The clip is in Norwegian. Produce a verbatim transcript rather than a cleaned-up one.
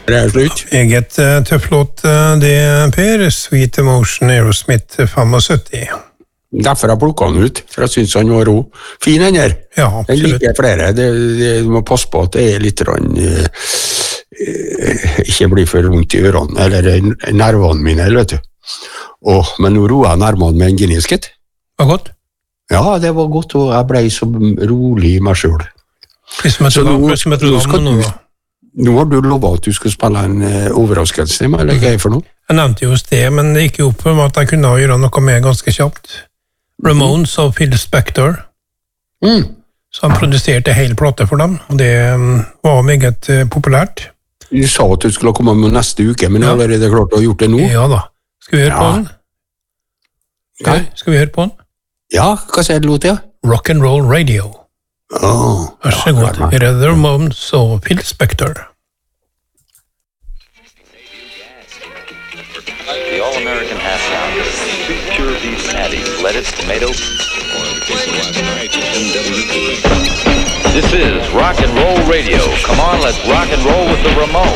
Det er slutt. Eget uh, tøff låt, uh, det, Per. Sweet Emotion Aerosmith syttifem. Derfor har jeg plukket han ut, for jeg synes han var ro. Fin han her. Ja, Jeg absolutt. liker flere. Det, det, du må passe på at det er litt rann, uh, uh, ikke blir for vondt i ørene, eller uh, nervene mine, vet du. Oh, men nå roer jeg nervene med en Guinness-kit. Var godt. Ja, det var godt, og jeg ble så rolig i meg selv. Hvis vi Så nå, tror nå, skal nå, du, nå har du lovet at du skal spille en uh, overraskelse, eller hva er det for noe? Jeg nevnte jo det, men det gikk jo opp for meg at jeg kunne gjøre noe mer ganske kjapt. Ramones og Phil Spector. Mm. Så han produserte hele plate for dem, og det um, var meget uh, populært. Du sa at du skulle komme med neste uke, men Ja. har dere klart å gjort det nå? Ja da. Skal vi høre Ja. på den? Skal, Hva? vi- skal vi høre på den? Ja, hva sier du låt, ja? Rock and Roll Radio. Oh, Vær så god. Her er The Ramones og Phil Spector. The All-American Half Pounder. Two pure beef patties, lettuce, tomato. This is Rock and Roll Radio. Come on, let's rock and roll with the Ramones.